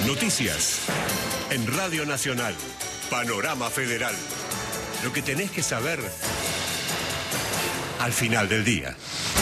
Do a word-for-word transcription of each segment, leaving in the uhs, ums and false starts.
Noticias en Radio Nacional. Panorama Federal. Lo que tenés que saber al final del día.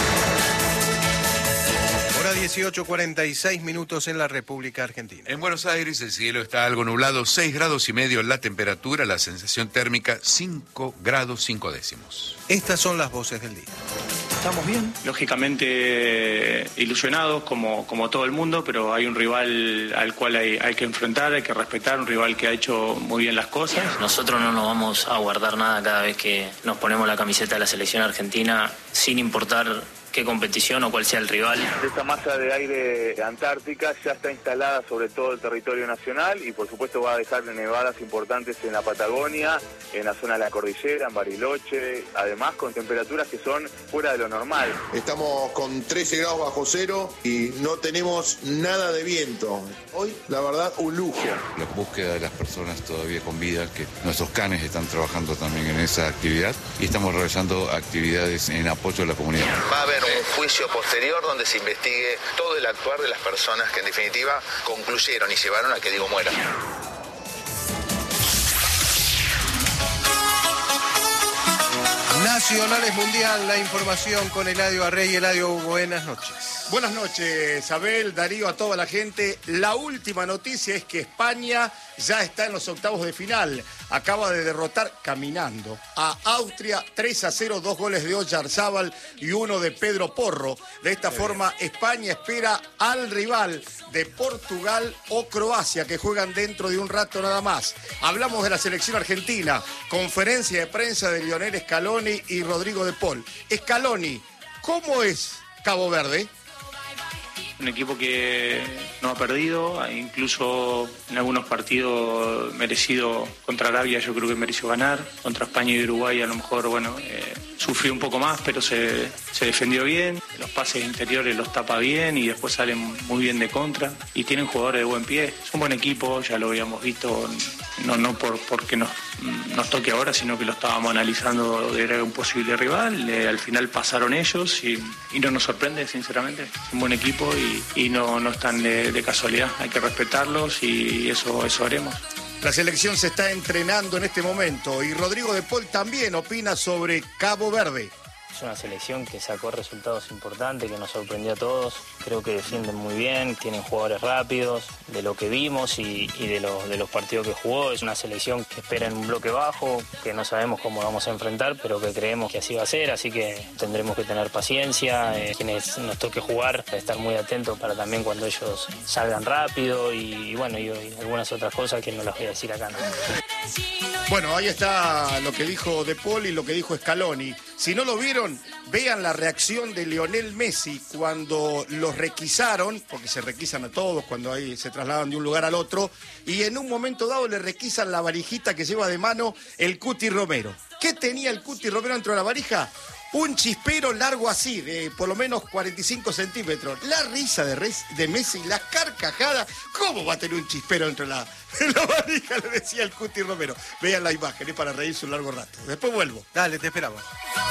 Hora dieciocho, cuarenta y seis minutos en la República Argentina. En Buenos Aires el cielo está algo nublado, seis grados y medio la temperatura, la sensación térmica cinco grados cinco décimos. Estas son las voces del día. ¿Estamos bien? Lógicamente ilusionados como, como todo el mundo, pero hay un rival al cual hay, hay que enfrentar, hay que respetar, un rival que ha hecho muy bien las cosas. Nosotros no nos vamos a guardar nada cada vez que nos ponemos la camiseta de la selección argentina, sin importar qué competición o cuál sea el rival. Esta masa de aire antártica ya está instalada sobre todo el territorio nacional y por supuesto va a dejar nevadas importantes en la Patagonia, en la zona de la cordillera, en Bariloche, además con temperaturas que son fuera de lo normal. Estamos con trece grados bajo cero y no tenemos nada de viento. Hoy, la verdad, un lujo. La búsqueda de las personas todavía con vida, que nuestros canes están trabajando también en esa actividad y estamos realizando actividades en apoyo a la comunidad. Va a haber un juicio posterior donde se investigue todo el actuar de las personas que en definitiva concluyeron y llevaron a que Diego muera. Nacionales Mundial, la información con Eladio Arrey. Eladio, buenas noches. Buenas noches, Abel, Darío, a toda la gente. La última noticia es que España ya está en los octavos de final. Acaba de derrotar caminando a Austria tres a cero, dos goles de Oyarzábal y uno de Pedro Porro. De esta forma, España espera al rival de Portugal o Croacia, que juegan dentro de un rato nada más. Hablamos de la selección argentina. Conferencia de prensa de Lionel Scaloni y Rodrigo de Paul. Scaloni, ¿cómo es Cabo Verde? Un equipo que no ha perdido, incluso en algunos partidos merecido. Contra Arabia yo creo que mereció ganar, contra España y Uruguay a lo mejor, bueno, eh, sufrió un poco más, pero se, se defendió bien, los pases interiores los tapa bien y después salen muy bien de contra y tienen jugadores de buen pie. Es un buen equipo, ya lo habíamos visto, no, no por porque nos, nos toque ahora, sino que lo estábamos analizando de un posible rival, eh, al final pasaron ellos y, y no nos sorprende, sinceramente. Es un buen equipo y y no, no están de, de casualidad, hay que respetarlos y eso, eso haremos. La selección se está entrenando en este momento y Rodrigo de Paul también opina sobre Cabo Verde. Es una selección que sacó resultados importantes, que nos sorprendió a todos. Creo que defienden muy bien, tienen jugadores rápidos, de lo que vimos y, y de, los, de los partidos que jugó. Es una selección que espera en un bloque bajo, que no sabemos cómo vamos a enfrentar, pero que creemos que así va a ser, así que tendremos que tener paciencia. Eh, quienes nos toque jugar, estar muy atentos para también cuando ellos salgan rápido y, y bueno, y, y algunas otras cosas que no las voy a decir acá, ¿no? Bueno, ahí está lo que dijo De Paul y lo que dijo Scaloni. Si no lo vieron, vean la reacción de Lionel Messi cuando los requisaron, porque se requisan a todos cuando ahí se trasladan de un lugar al otro, y en un momento dado le requisan la varijita que lleva de mano el Cuti Romero. ¿Qué tenía el Cuti Romero dentro de la varija? Un chispero largo así, de por lo menos cuarenta y cinco centímetros. La risa de, Res, de Messi, la carcajada. ¿Cómo va a tener un chispero dentro de la, de la varija? Le decía el Cuti Romero. Vean la imagen, es para reírse un largo rato. Después vuelvo. Dale, te esperamos.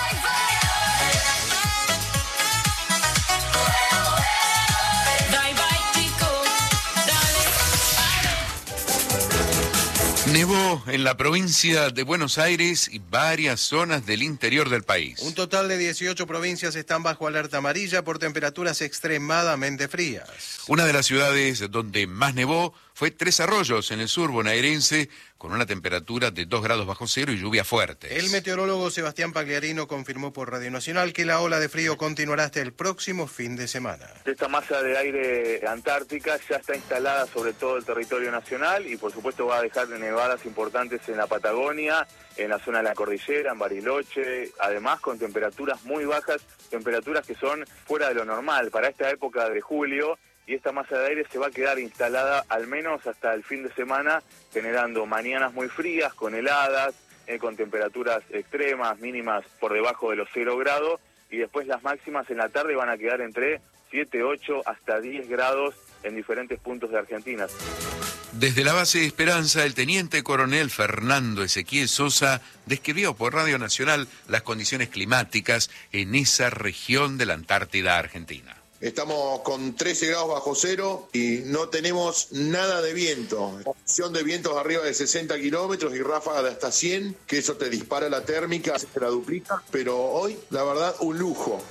Nevó en la provincia de Buenos Aires y varias zonas del interior del país. Un total de dieciocho provincias están bajo alerta amarilla por temperaturas extremadamente frías. Una de las ciudades donde más nevó fue Tres Arroyos, en el sur bonaerense, con una temperatura de dos grados bajo cero y lluvia fuerte. El meteorólogo Sebastián Pagliarino confirmó por Radio Nacional que la ola de frío continuará hasta el próximo fin de semana. Esta masa de aire antártica ya está instalada sobre todo el territorio nacional y por supuesto va a dejar nevadas importantes en la Patagonia, en la zona de la cordillera, en Bariloche, además con temperaturas muy bajas, temperaturas que son fuera de lo normal para esta época de julio. Y esta masa de aire se va a quedar instalada al menos hasta el fin de semana, generando mañanas muy frías, con heladas, eh, con temperaturas extremas, mínimas por debajo de los cero grados, y después las máximas en la tarde van a quedar entre siete, ocho hasta diez grados en diferentes puntos de Argentina. Desde la base de Esperanza, el teniente coronel Fernando Ezequiel Sosa describió por Radio Nacional las condiciones climáticas en esa región de la Antártida Argentina. Estamos con trece grados bajo cero y no tenemos nada de viento. Opción de vientos arriba de sesenta kilómetros y ráfagas de hasta cien, que eso te dispara la térmica, se la duplica, pero hoy, la verdad, un lujo.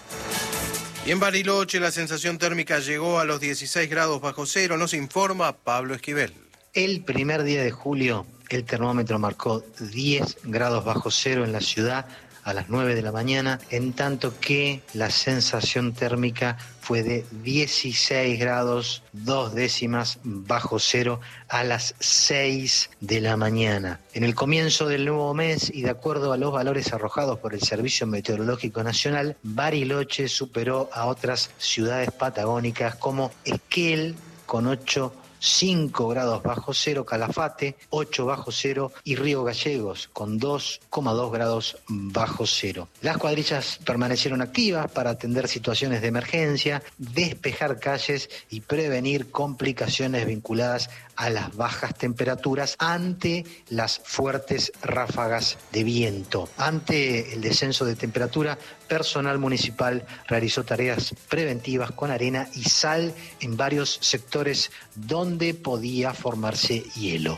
Y en Bariloche la sensación térmica llegó a los dieciséis grados bajo cero, nos informa Pablo Esquivel. El primer día de julio el termómetro marcó diez grados bajo cero en la ciudad a las nueve de la mañana, en tanto que la sensación térmica fue de dieciséis grados dos décimas bajo cero a las seis de la mañana. En el comienzo del nuevo mes y de acuerdo a los valores arrojados por el Servicio Meteorológico Nacional, Bariloche superó a otras ciudades patagónicas como Esquel con ocho cinco grados bajo cero, Calafate ocho bajo cero y Río Gallegos con dos coma dos grados bajo cero. Las cuadrillas permanecieron activas para atender situaciones de emergencia, despejar calles y prevenir complicaciones vinculadas a las bajas temperaturas ante las fuertes ráfagas de viento. Ante el descenso de temperatura, personal municipal realizó tareas preventivas con arena y sal en varios sectores donde podía formarse hielo.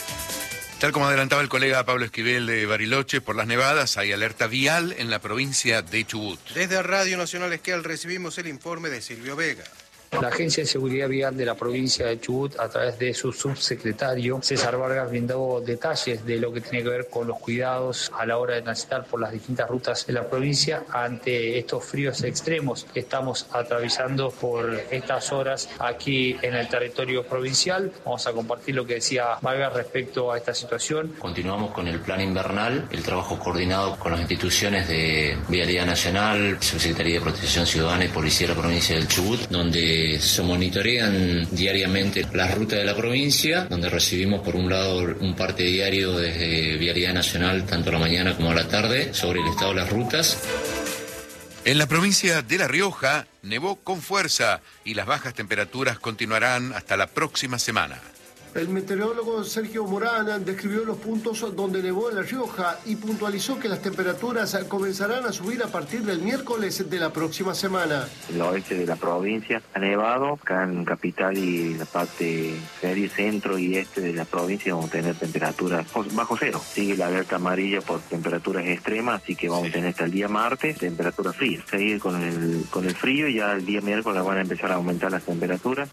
Tal como adelantaba el colega Pablo Esquivel de Bariloche, por las nevadas hay alerta vial en la provincia de Chubut. Desde Radio Nacional Esquel recibimos el informe de Silvio Vega. La Agencia de Seguridad Vial de la provincia de Chubut, a través de su subsecretario César Vargas, brindó detalles de lo que tiene que ver con los cuidados a la hora de transitar por las distintas rutas de la provincia ante estos fríos extremos que estamos atravesando por estas horas aquí en el territorio provincial. Vamos a compartir lo que decía Vargas respecto a esta situación. Continuamos con el plan invernal, el trabajo coordinado con las instituciones de Vialidad Nacional, Subsecretaría de Protección Ciudadana y Policía de la provincia del Chubut, donde se monitorean diariamente las rutas de la provincia, donde recibimos por un lado un parte diario desde Vialidad Nacional, tanto a la mañana como a la tarde, sobre el estado de las rutas. En la provincia de La Rioja nevó con fuerza y las bajas temperaturas continuarán hasta la próxima semana. El meteorólogo Sergio Morán describió los puntos donde nevó en La Rioja y puntualizó que las temperaturas comenzarán a subir a partir del miércoles de la próxima semana. El oeste de la provincia ha nevado, acá en Capital y la parte serie centro y este de la provincia vamos a tener temperaturas bajo cero. Sigue la alerta amarilla por temperaturas extremas, así que vamos a tener hasta el día martes temperaturas frías. Seguir con el, con el frío y ya el día miércoles van a empezar a aumentar las temperaturas.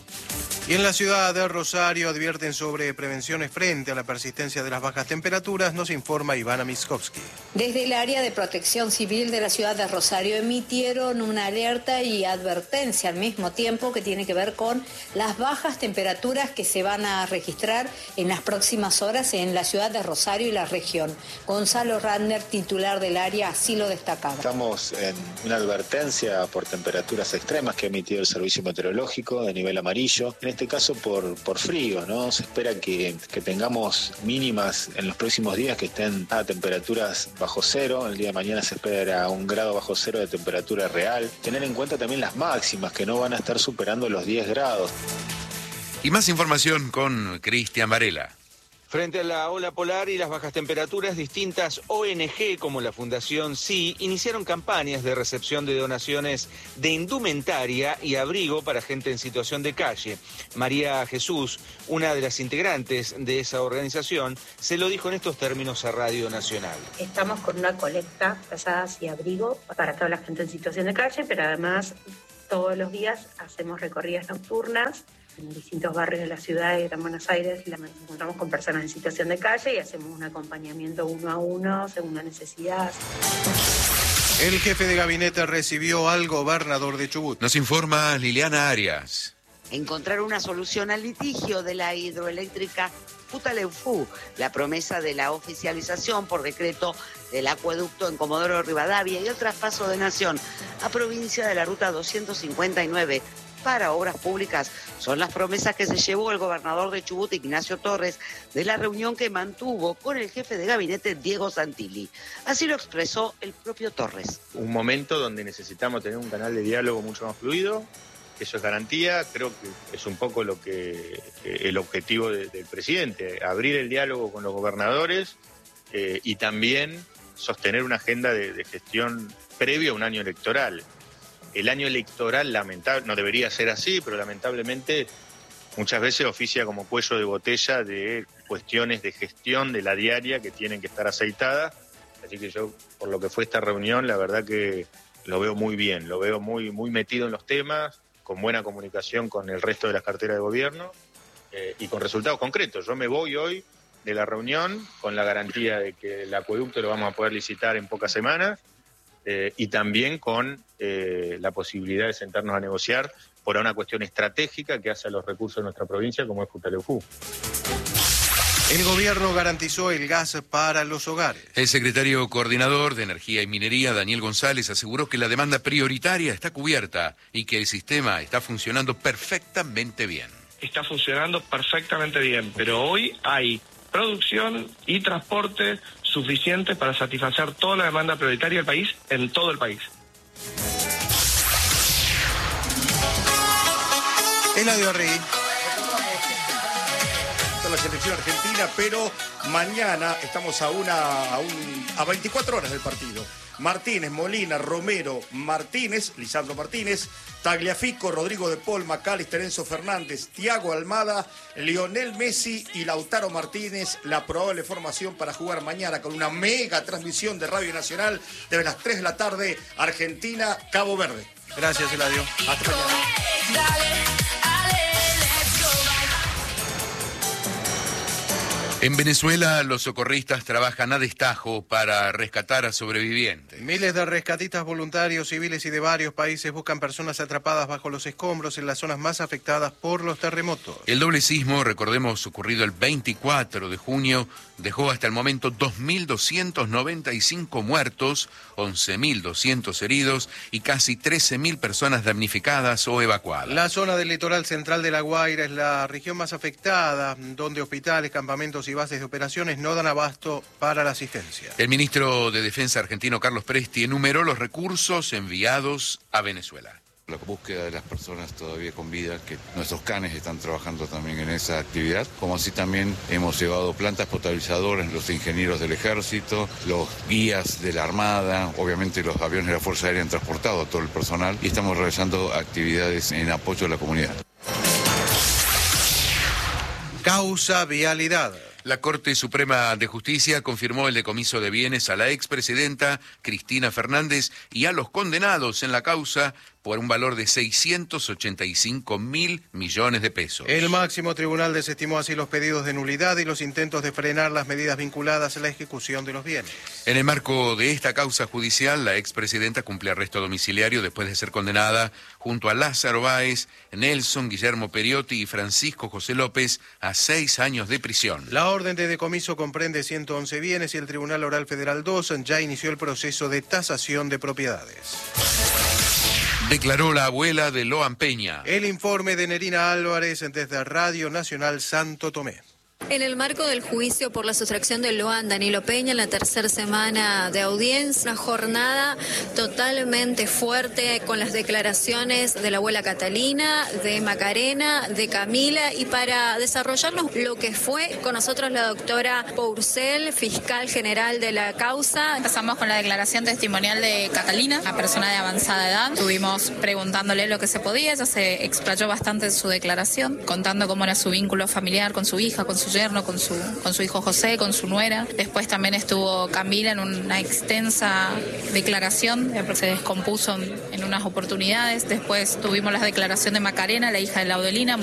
Y en la ciudad de Rosario advierten sobre prevenciones frente a la persistencia de las bajas temperaturas, nos informa Ivana Miskovsky. Desde el área de protección civil de la ciudad de Rosario emitieron una alerta y advertencia al mismo tiempo que tiene que ver con las bajas temperaturas que se van a registrar en las próximas horas en la ciudad de Rosario y la región. Gonzalo Randner, titular del área, así lo destacaba. Estamos en una advertencia por temperaturas extremas que ha emitido el Servicio Meteorológico de nivel amarillo. En este caso por, por frío, ¿no? Se espera que, que tengamos mínimas en los próximos días que estén a temperaturas bajo cero. El día de mañana se espera un grado bajo cero de temperatura real. Tener en cuenta también las máximas que no van a estar superando los diez grados. Y más información con Cristian Varela. Frente a la ola polar y las bajas temperaturas, distintas O N G como la Fundación S I iniciaron campañas de recepción de donaciones de indumentaria y abrigo para gente en situación de calle. María Jesús, una de las integrantes de esa organización, se lo dijo en estos términos a Radio Nacional. Estamos con una colecta, frazadas y abrigo para toda la gente en situación de calle, pero además todos los días hacemos recorridas nocturnas en distintos barrios de la ciudad de Gran Buenos Aires y nos encontramos con personas en situación de calle y hacemos un acompañamiento uno a uno según la necesidad. El jefe de gabinete recibió al gobernador de Chubut. Nos informa Liliana Arias. Encontrar una solución al litigio de la hidroeléctrica Futaleufú, la promesa de la oficialización por decreto del acueducto en Comodoro Rivadavia y el traspaso de Nación a provincia de la ruta doscientos cincuenta y nueve para obras públicas son las promesas que se llevó el gobernador de Chubut, Ignacio Torres, de la reunión que mantuvo con el jefe de gabinete, Diego Santilli. Así lo expresó el propio Torres. Un momento donde necesitamos tener un canal de diálogo mucho más fluido, eso es garantía, creo que es un poco lo que el objetivo de, del presidente, abrir el diálogo con los gobernadores eh, y también sostener una agenda de, de gestión previa a un año electoral. el año electoral, lamentable, no debería ser así, pero lamentablemente muchas veces oficia como cuello de botella de cuestiones de gestión de la diaria que tienen que estar aceitadas. Así que yo, por lo que fue esta reunión, la verdad que lo veo muy bien, lo veo muy, muy metido en los temas, con buena comunicación con el resto de las carteras de gobierno eh, y con resultados concretos. Yo me voy hoy de la reunión con la garantía de que el acueducto lo vamos a poder licitar en pocas semanas eh, y también con eh, la posibilidad de sentarnos a negociar por una cuestión estratégica que hace a los recursos de nuestra provincia, como es Futaleufú. El gobierno garantizó el gas para los hogares. El secretario coordinador de Energía y Minería, Daniel González, aseguró que la demanda prioritaria está cubierta y que el sistema está funcionando perfectamente bien. Está funcionando perfectamente bien, pero hoy hay producción y transporte suficiente para satisfacer toda la demanda prioritaria del país en todo el país. Eladio Rey. La selección argentina, pero mañana estamos a una a, un, a veinticuatro horas del partido. Martínez, Molina, Romero, Martínez, Lisandro Martínez, Tagliafico, Rodrigo de Paul, McAllister, Enzo Fernández, Thiago Almada, Lionel Messi y Lautaro Martínez. La probable formación para jugar mañana con una mega transmisión de Radio Nacional desde las tres de la tarde, Argentina, Cabo Verde. Gracias, Eladio. Hasta mañana. En Venezuela, los socorristas trabajan a destajo para rescatar a sobrevivientes. Miles de rescatistas voluntarios, civiles y de varios países buscan personas atrapadas bajo los escombros en las zonas más afectadas por los terremotos. El doble sismo, recordemos, ocurrido el veinticuatro de junio, dejó hasta el momento dos mil doscientos noventa y cinco muertos, once mil doscientos heridos y casi trece mil personas damnificadas o evacuadas. La zona del litoral central de La Guaira es la región más afectada, donde hospitales, campamentos y bases de operaciones no dan abasto para la asistencia. El ministro de Defensa argentino Carlos Presti enumeró los recursos enviados a Venezuela. La búsqueda de las personas todavía con vida, que nuestros canes están trabajando también en esa actividad, como así también hemos llevado plantas potabilizadoras, los ingenieros del ejército, los guías de la Armada, obviamente los aviones de la Fuerza Aérea han transportado a todo el personal y estamos realizando actividades en apoyo a la comunidad. Causa vialidad. La Corte Suprema de Justicia confirmó el decomiso de bienes a la expresidenta Cristina Fernández y a los condenados en la causa por un valor de seiscientos ochenta y cinco mil millones de pesos. El máximo tribunal desestimó así los pedidos de nulidad y los intentos de frenar las medidas vinculadas a la ejecución de los bienes. En el marco de esta causa judicial, la expresidenta cumple arresto domiciliario después de ser condenada junto a Lázaro Báez, Nelson, Guillermo Periotti y Francisco José López a seis años de prisión. La orden de decomiso comprende ciento once bienes y el Tribunal Oral Federal dos ya inició el proceso de tasación de propiedades. Declaró la abuela de Loan Peña. El informe de Nerina Álvarez desde Radio Nacional Santo Tomé. En el marco del juicio por la sustracción de Loan Danilo Peña en la tercera semana de audiencia, una jornada totalmente fuerte con las declaraciones de la abuela Catalina, de Macarena, de Camila, y para desarrollarnos lo que fue con nosotros la doctora Pourcel, fiscal general de la causa. Empezamos con la declaración testimonial de Catalina, una persona de avanzada edad. Estuvimos preguntándole lo que se podía, ella se explayó bastante en su declaración, contando cómo era su vínculo familiar con su hija, con su yerno, con su, con su hijo José, con su nuera. Después también estuvo Camila en una extensa declaración, se descompuso en, en unas oportunidades. Después tuvimos la declaración de Macarena, la hija de Laudelina.